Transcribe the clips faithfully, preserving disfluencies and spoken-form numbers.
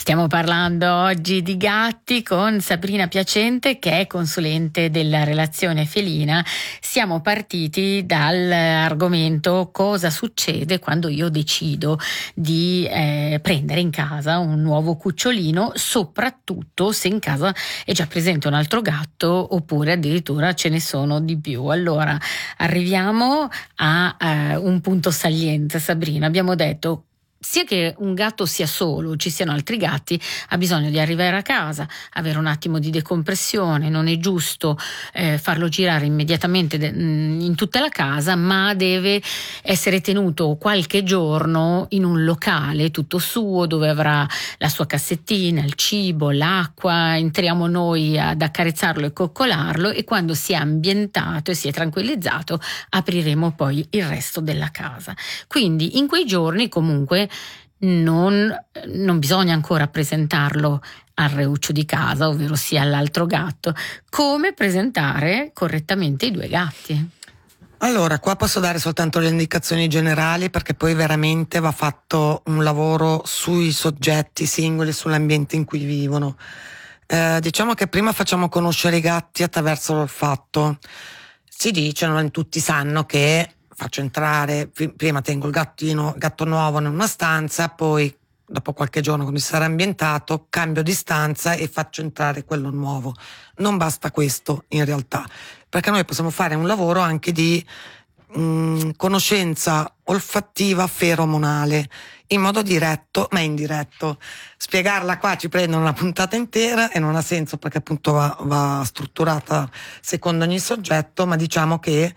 Stiamo parlando oggi di gatti con Sabrina Piacente, che è consulente della relazione felina. Siamo partiti dall'argomento cosa succede quando io decido di eh, prendere in casa un nuovo cucciolino, soprattutto se in casa è già presente un altro gatto oppure addirittura ce ne sono di più. Allora arriviamo a eh, un punto saliente, Sabrina. Abbiamo detto sia che un gatto sia solo, ci siano altri gatti, ha bisogno di arrivare a casa, avere un attimo di decompressione, non è giusto eh, farlo girare immediatamente de- in tutta la casa, ma deve essere tenuto qualche giorno in un locale tutto suo, dove avrà la sua cassettina, il cibo, l'acqua, entriamo noi ad accarezzarlo e coccolarlo, e quando si è ambientato e si è tranquillizzato apriremo poi il resto della casa. Quindi in quei giorni comunque Non, non bisogna ancora presentarlo al reuccio di casa, ovvero sia all'altro gatto. Come presentare correttamente i due gatti? Allora, qua posso dare soltanto le indicazioni generali, perché poi veramente va fatto un lavoro sui soggetti singoli, sull'ambiente in cui vivono. Eh, diciamo che prima facciamo conoscere i gatti attraverso l'olfatto. Si dice, non tutti sanno, che faccio entrare, prima tengo il gattino, il gatto nuovo in una stanza, poi dopo qualche giorno, quando si sarà ambientato, cambio di stanza e faccio entrare quello nuovo. Non basta questo in realtà, perché noi possiamo fare un lavoro anche di mh, conoscenza olfattiva feromonale, in modo diretto ma indiretto. Spiegarla qua ci prende una puntata intera e non ha senso, perché appunto va, va strutturata secondo ogni soggetto, ma diciamo che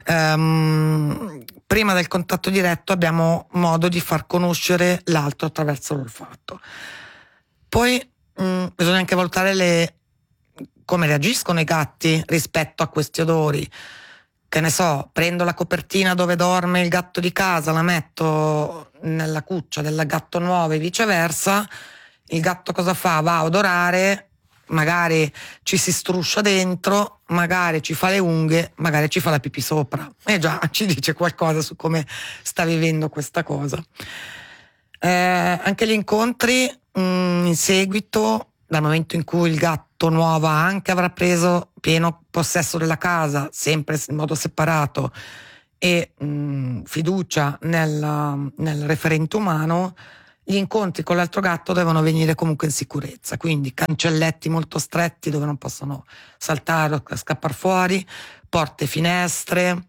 um, prima del contatto diretto abbiamo modo di far conoscere l'altro attraverso l'olfatto. Poi mh, bisogna anche valutare le, come reagiscono i gatti rispetto a questi odori. Che ne so, prendo la copertina dove dorme il gatto di casa, la metto nella cuccia del gatto nuovo e viceversa, il gatto cosa fa? Va a odorare, magari ci si struscia dentro, magari ci fa le unghie, magari ci fa la pipì sopra, e già ci dice qualcosa su come sta vivendo questa cosa. Eh, anche gli incontri mh, in seguito, dal momento in cui il gatto nuovo anche avrà preso pieno possesso della casa, sempre in modo separato, e mh, fiducia nel, nel referente umano, gli incontri con l'altro gatto devono avvenire comunque in sicurezza, quindi cancelletti molto stretti dove non possono saltare o scappare fuori, porte, finestre,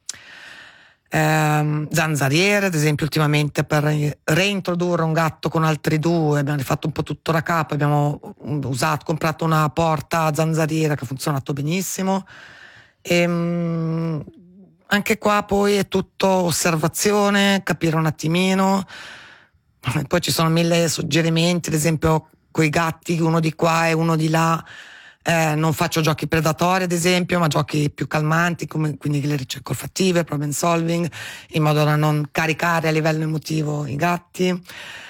ehm, zanzariere. Ad esempio, ultimamente per reintrodurre un gatto con altri due abbiamo fatto un po' tutto da capo, abbiamo usato, comprato una porta zanzariera che ha funzionato benissimo. E, mh, anche qua poi è tutto osservazione, capire un attimino. Poi ci sono mille suggerimenti, ad esempio coi gatti, uno di qua e uno di là. Eh, non faccio giochi predatori, ad esempio, ma giochi più calmanti, come quindi le ricerche olfattive, problem solving, in modo da non caricare a livello emotivo i gatti.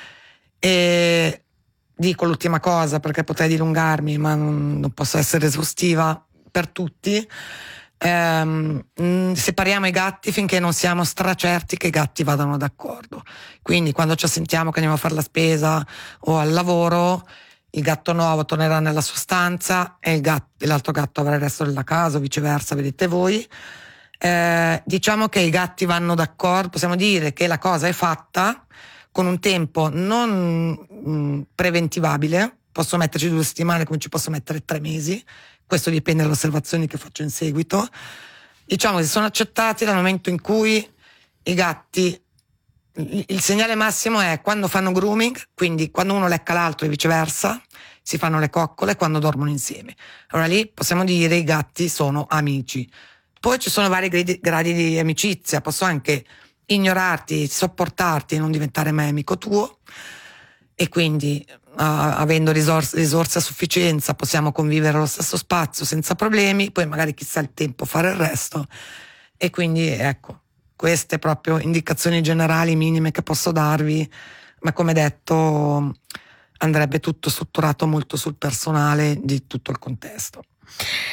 E dico l'ultima cosa, perché potrei dilungarmi, ma non, non posso essere esaustiva per tutti. Um, mh, separiamo i gatti finché non siamo stracerti che i gatti vadano d'accordo. Quindi quando ci sentiamo che andiamo a fare la spesa o al lavoro, il gatto nuovo tornerà nella sua stanza e il gatto, l'altro gatto avrà il resto della casa, o viceversa, vedete voi. Eh, diciamo che i gatti vanno d'accordo, possiamo dire che la cosa è fatta con un tempo non mh, preventivabile. Posso metterci due settimane come ci posso mettere tre mesi, questo dipende dalle osservazioni che faccio in seguito. Diciamo che sono accettati dal momento in cui i gatti, il segnale massimo è quando fanno grooming, quindi quando uno lecca l'altro e viceversa, si fanno le coccole quando dormono insieme. Allora lì possiamo dire i gatti sono amici. Poi ci sono vari gradi, gradi di amicizia, posso anche ignorarti, sopportarti e non diventare mai amico tuo, e quindi uh, avendo risorse, risorse a sufficienza possiamo convivere allo stesso spazio senza problemi, poi magari chissà il tempo fare il resto. E quindi ecco, queste proprio indicazioni generali minime che posso darvi, ma come detto andrebbe tutto strutturato molto sul personale di tutto il contesto.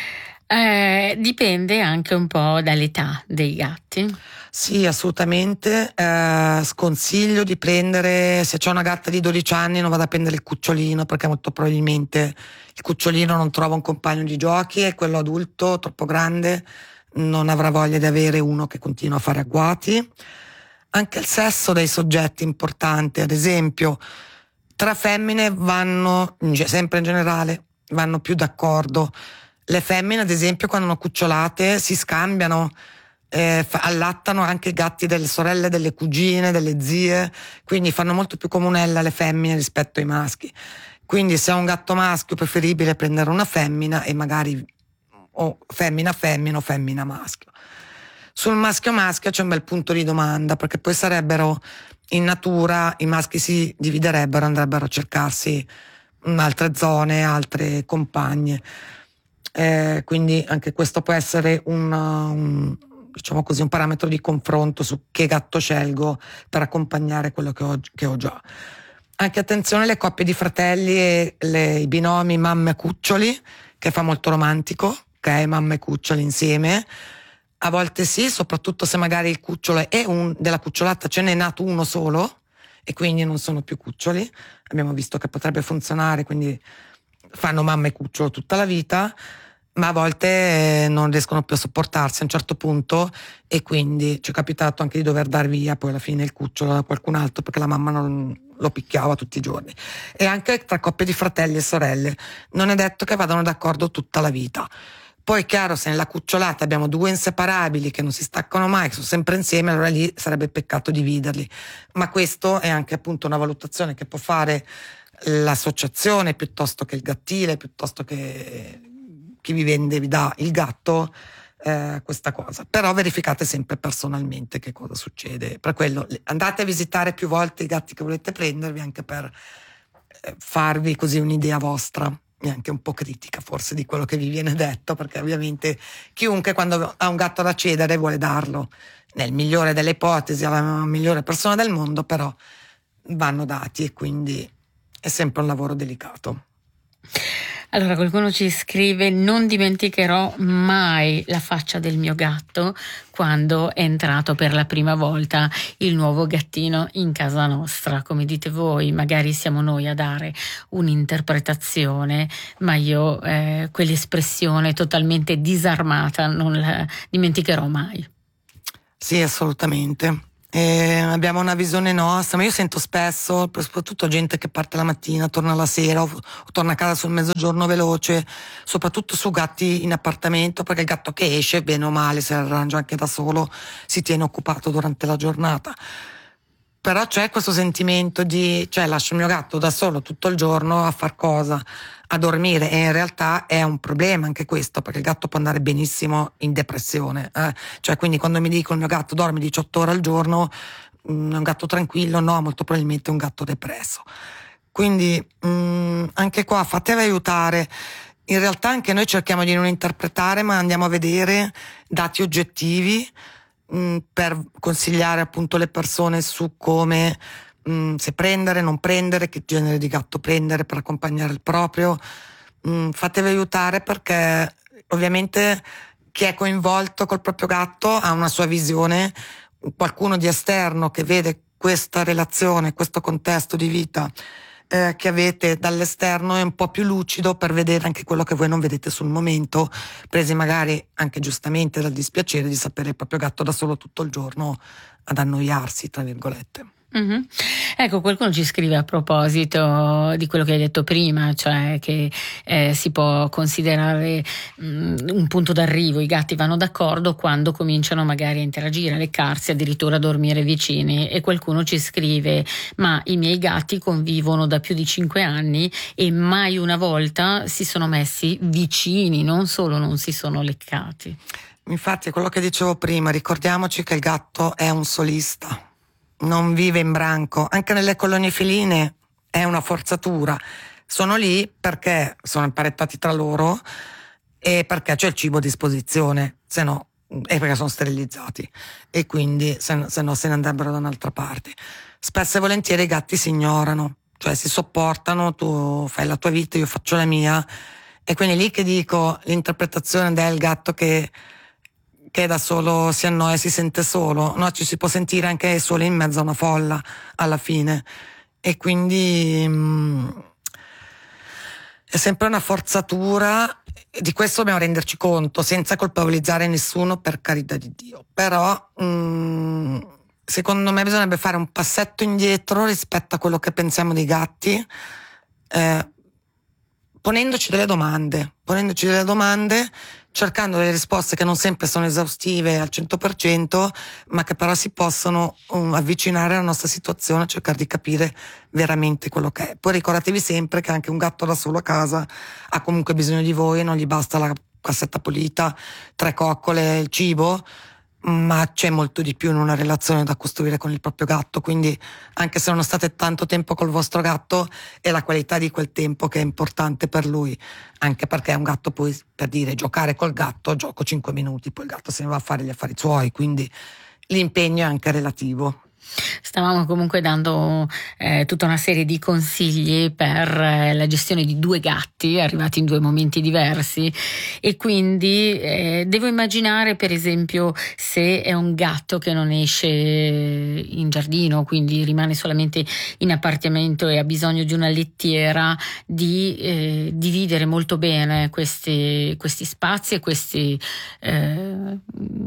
Eh, dipende anche un po' dall'età dei gatti. Sì, assolutamente. Eh, sconsiglio di prendere, se c'è una gatta di dodici anni non vado a prendere il cucciolino, perché molto probabilmente il cucciolino non trova un compagno di giochi e quello adulto troppo grande non avrà voglia di avere uno che continua a fare agguati. Anche il sesso dei soggetti è importante, ad esempio tra femmine vanno, sempre in generale, vanno più d'accordo. Le femmine, ad esempio, quando sono cucciolate si scambiano, eh, allattano anche i gatti delle sorelle, delle cugine, delle zie, quindi fanno molto più comunella le femmine rispetto ai maschi. Quindi se è un gatto maschio è preferibile prendere una femmina e magari o femmina femmina o femmina maschio. Sul maschio maschio c'è un bel punto di domanda, perché poi sarebbero in natura, i maschi si dividerebbero, andrebbero a cercarsi altre zone, altre compagne. Eh, quindi anche questo può essere un, un, diciamo così, un parametro di confronto su che gatto scelgo per accompagnare quello che ho, che ho già. Anche attenzione alle coppie di fratelli e le, i binomi mamme e cuccioli, che fa molto romantico, ok? Mamme e cuccioli insieme. A volte sì, soprattutto se magari il cucciolo è un, della cucciolata ce n'è nato uno solo e quindi non sono più cuccioli. Abbiamo visto che potrebbe funzionare, quindi fanno mamma e cucciolo tutta la vita, ma a volte eh, non riescono più a sopportarsi a un certo punto e quindi ci è capitato anche di dover dar via poi alla fine il cucciolo da qualcun altro perché la mamma non lo picchiava tutti i giorni. E anche tra coppie di fratelli e sorelle non è detto che vadano d'accordo tutta la vita. Poi è chiaro, se nella cucciolata abbiamo due inseparabili che non si staccano mai, che sono sempre insieme, allora lì sarebbe peccato dividerli. Ma questo è anche appunto una valutazione che può fare l'associazione piuttosto che il gattile, piuttosto che chi vi vende, vi dà il gatto, eh, questa cosa. Però verificate sempre personalmente che cosa succede. Per quello andate a visitare più volte i gatti che volete prendervi, anche per eh, farvi così un'idea vostra, e anche un po' critica forse di quello che vi viene detto, perché ovviamente chiunque quando ha un gatto da cedere vuole darlo nel migliore delle ipotesi alla migliore persona del mondo, però vanno dati e quindi è sempre un lavoro delicato. Allora qualcuno ci scrive: non dimenticherò mai la faccia del mio gatto quando è entrato per la prima volta il nuovo gattino in casa nostra. Come dite voi, magari siamo noi a dare un'interpretazione, ma io eh, quell'espressione totalmente disarmata non la dimenticherò mai. Sì, assolutamente. Eh, abbiamo una visione nostra, ma io sento spesso, soprattutto gente che parte la mattina, torna la sera o, o torna a casa sul mezzogiorno veloce, soprattutto su gatti in appartamento, perché il gatto che esce, bene o male, si arrangia anche da solo, si tiene occupato durante la giornata. Però c'è questo sentimento di, cioè lascio il mio gatto da solo tutto il giorno a far cosa? A dormire, e in realtà è un problema anche questo, perché il gatto può andare benissimo in depressione, eh? Cioè quindi quando mi dico il mio gatto dorme diciotto ore al giorno, mh, è un gatto tranquillo? No, molto probabilmente è un gatto depresso. Quindi mh, anche qua fatevi aiutare. In realtà anche noi cerchiamo di non interpretare, ma andiamo a vedere dati oggettivi mh, per consigliare appunto le persone su come Mm, se prendere, non prendere, che genere di gatto prendere per accompagnare il proprio. Mm, fatevi aiutare, perché ovviamente chi è coinvolto col proprio gatto ha una sua visione, qualcuno di esterno che vede questa relazione, questo contesto di vita eh, che avete dall'esterno è un po' più lucido per vedere anche quello che voi non vedete sul momento, presi magari anche giustamente dal dispiacere di sapere il proprio gatto da solo tutto il giorno ad annoiarsi, tra virgolette. Mm-hmm. Ecco, qualcuno ci scrive a proposito di quello che hai detto prima, cioè che eh, si può considerare mh, un punto d'arrivo, i gatti vanno d'accordo quando cominciano magari a interagire, a leccarsi, addirittura a dormire vicini, e qualcuno ci scrive: ma i miei gatti convivono da più di cinque anni e mai una volta si sono messi vicini, non solo non si sono leccati. Infatti è quello che dicevo prima, ricordiamoci che il gatto è un solista, non vive in branco. Anche nelle colonie feline è una forzatura, sono lì perché sono imparettati tra loro e perché c'è il cibo a disposizione, se no, e perché sono sterilizzati, e quindi se no, se no se ne andrebbero da un'altra parte. Spesso e volentieri i gatti si ignorano, cioè si sopportano, tu fai la tua vita, io faccio la mia, E quindi lì che dico, l'interpretazione del gatto che, che da solo si annoia, si sente solo, no? Ci si può sentire anche solo in mezzo a una folla alla fine. E quindi mh, è sempre una forzatura, di questo dobbiamo renderci conto, senza colpevolizzare nessuno, per carità di Dio. Però mh, secondo me bisognerebbe fare un passetto indietro rispetto a quello che pensiamo dei gatti, eh, ponendoci delle domande, ponendoci delle domande, cercando delle risposte che non sempre sono esaustive al cento per cento, ma che però si possono um, avvicinare alla nostra situazione, cercare di capire veramente quello che è. Poi ricordatevi sempre che anche un gatto da solo a casa ha comunque bisogno di voi, non gli basta la cassetta pulita, tre coccole, il cibo, ma c'è molto di più in una relazione da costruire con il proprio gatto, quindi anche se non state tanto tempo col vostro gatto, è la qualità di quel tempo che è importante per lui, anche perché è un gatto, poi, per dire, giocare col gatto, gioco cinque minuti, poi il gatto se ne va a fare gli affari suoi, quindi l'impegno è anche relativo. Stavamo comunque dando eh, tutta una serie di consigli per eh, la gestione di due gatti arrivati in due momenti diversi, e quindi eh, devo immaginare, per esempio, se è un gatto che non esce in giardino, quindi rimane solamente in appartamento e ha bisogno di una lettiera, di eh, dividere molto bene questi, questi spazi e questi eh,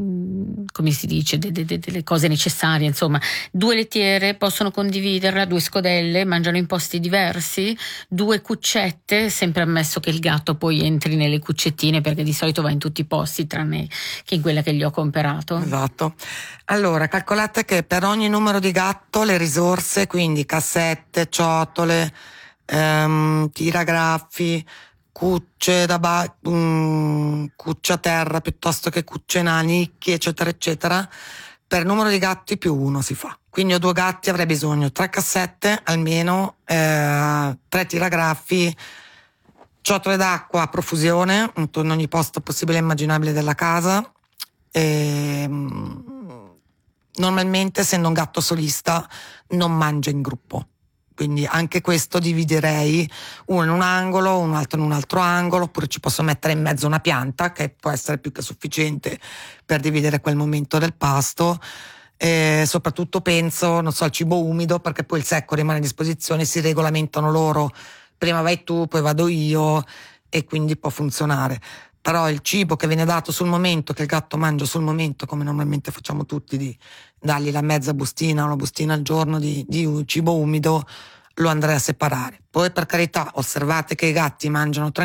come si dice, de, de, de, delle cose necessarie, insomma. Due lettiere possono condividerla, due scodelle, mangiano in posti diversi, due cuccette, sempre ammesso che il gatto poi entri nelle cuccettine, perché di solito va in tutti i posti tranne che in quella che gli ho comperato. Esatto. Allora, calcolate che per ogni numero di gatto le risorse, quindi cassette, ciotole, ehm, tiragraffi, cucce da ba- um, cuccia a terra piuttosto che cucce nicchie, eccetera eccetera, per numero di gatti più uno si fa. Quindi ho due gatti, avrei bisogno tre cassette almeno, eh, tre tiragraffi, ciotole d'acqua a profusione in ogni posto possibile e immaginabile della casa. E, normalmente, essendo un gatto solista, non mangia in gruppo, quindi anche questo dividerei, uno in un angolo, un altro in un altro angolo, oppure ci posso mettere in mezzo una pianta che può essere più che sufficiente per dividere quel momento del pasto. E soprattutto penso, non so, al cibo umido, perché poi il secco rimane a disposizione, si regolamentano loro, prima vai tu, poi vado io, e quindi può funzionare. Però il cibo che viene dato sul momento, che il gatto mangia sul momento, come normalmente facciamo tutti, di dargli la mezza bustina o una bustina al giorno di, di cibo umido, lo andrei a separare. Poi, per carità, osservate che i gatti mangiano tranquillamente